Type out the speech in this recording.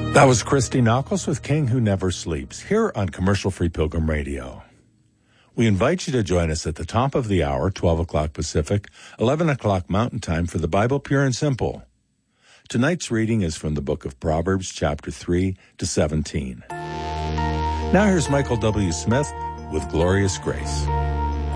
That was Christy Knuckles with King Who Never Sleeps, here on Commercial Free Pilgrim Radio. We invite you to join us at the top of the hour, 12 o'clock Pacific, 11 o'clock Mountain Time, for the Bible Pure and Simple. Tonight's reading is from the book of Proverbs, chapter 3 to 17. Now here's Michael W. Smith with Glorious Grace.